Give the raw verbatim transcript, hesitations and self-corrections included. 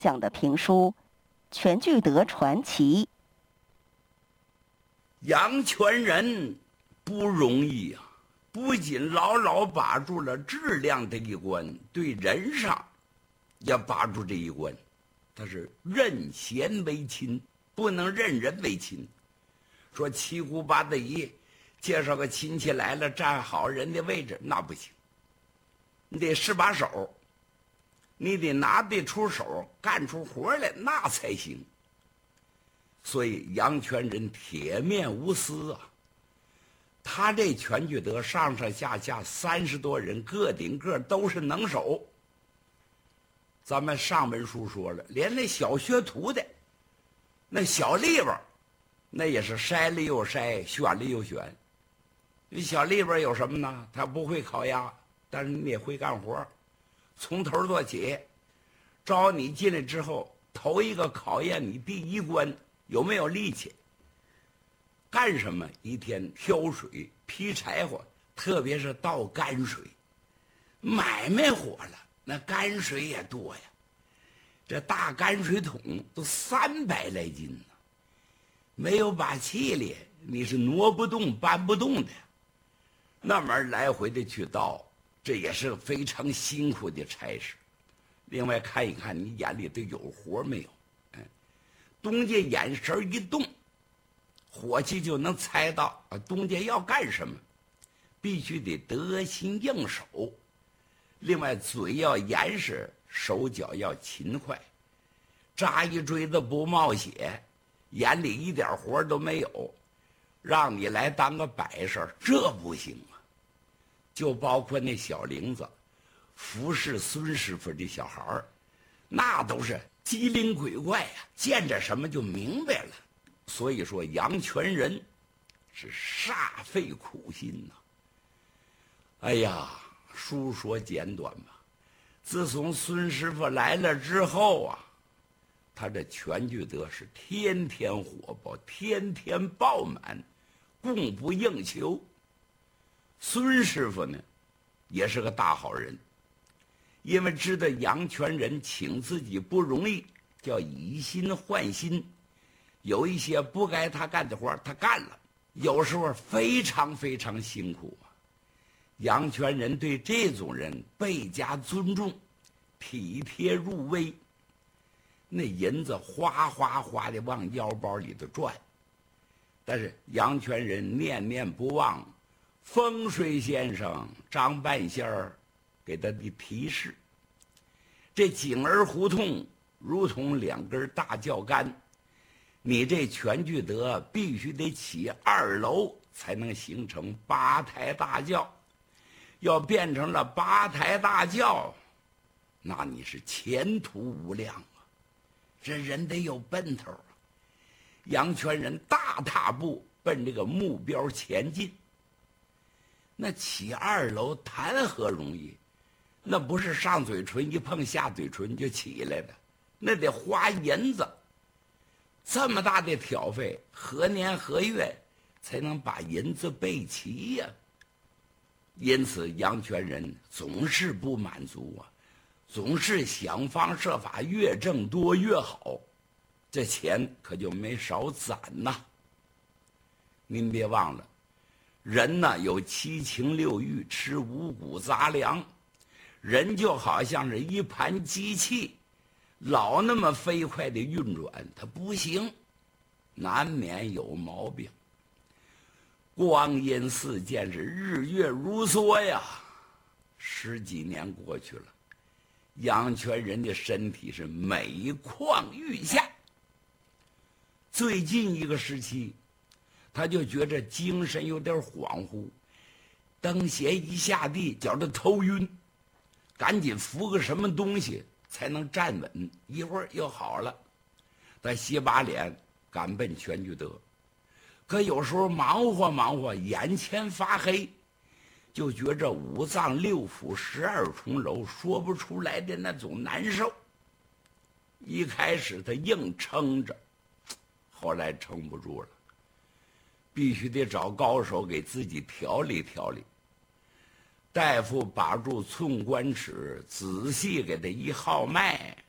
讲的评书《全聚德传奇》。 杨全仁不容易啊，不仅牢牢把住了质量这一关，对人上也把住这一关。他是任贤为亲，不能任人为亲。说七姑八大姨介绍个亲戚来了，站好人的位置，那不行。你得是把手，你得拿得出手，干出活来，那才行。所以杨全仁铁面无私啊，他这全聚德上上下下三十多人，个顶个都是能手。咱们上文书说了，连那小学徒的那小吏边，那也是筛了又筛，选了又选。那小吏边有什么呢？他不会烤鸭，但是你也会干活，从头做起。招你进来之后，头一个考验你第一关有没有力气。干什么？一天挑水、劈柴火，特别是倒泔水。买卖火了，那泔水也多呀。这大泔水桶都三百来斤呢，没有把气力，你是挪不动、搬不动的。那么来回的去倒，这也是非常辛苦的差事。另外看一看你眼里头有活没有，嗯，东家眼神一动，伙计就能猜到啊，东家要干什么，必须得得心应手。另外嘴要严实，手脚要勤快，扎一锥子不冒血，眼里一点活都没有，让你来当个摆设，这不行啊。就包括那小玲子服侍孙师傅的小孩儿，那都是机灵鬼怪呀、啊，见着什么就明白了。所以说杨全仁是煞费苦心呐、啊。哎呀，书说简短吧，自从孙师傅来了之后啊，他这全聚德是天天火爆，天天爆满，供不应求。孙师傅呢也是个大好人，因为知道杨全仁请自己不容易，叫以心换心，有一些不该他干的活他干了，有时候非常非常辛苦啊。杨全仁对这种人倍加尊重，体贴入微，那银子哗哗哗的往腰包里头转。但是杨全仁念念不忘风水先生张半仙儿给他的提示，这井儿胡同如同两根大教杆，你这全聚德必须得起二楼才能形成八抬大轿，要变成了八抬大轿，那你是前途无量啊！这人得有奔头。杨全仁大踏步奔这个目标前进。那起二楼谈何容易？那不是上嘴唇一碰下嘴唇就起来的，那得花银子。这么大的挑费，何年何月才能把银子备齐呀、啊？因此杨全仁总是不满足啊，总是想方设法越挣多越好，这钱可就没少攒呐。您别忘了，人呢有七情六欲，吃五谷杂粮，人就好像是一盘机器，老那么飞快的运转，它不行，难免有毛病。光阴似箭，是日月如梭呀。十几年过去了，杨全仁的身体是每况愈下。最近一个时期，他就觉着精神有点恍惚，蹬鞋一下地觉得头晕，赶紧扶个什么东西才能站稳，一会儿又好了。他洗把脸赶奔全聚德，可有时候忙活忙活，眼前发黑，就觉着五脏六腑十二重楼说不出来的那种难受。一开始他硬撑着，后来撑不住了，必须得找高手给自己调理调理。大夫把住寸关尺，仔细给他一号脉，